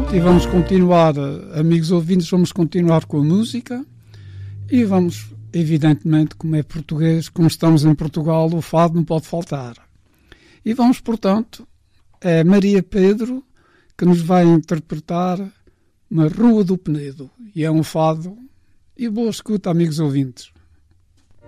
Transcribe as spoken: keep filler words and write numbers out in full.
E vamos continuar, amigos ouvintes, vamos continuar com a música e vamos, evidentemente, como é português, como estamos em Portugal, o fado não pode faltar. E vamos, portanto, é Maria Pedro que nos vai interpretar uma Rua do Penedo. E é um fado. E boa escuta, amigos ouvintes.